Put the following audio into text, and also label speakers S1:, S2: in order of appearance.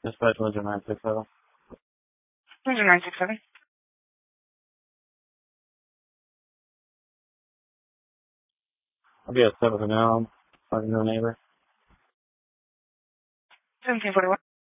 S1: Dispatch Ledger 967.
S2: Ledger 967.
S1: I'll be at 7 for now. Talking to a neighbor.
S2: 1741.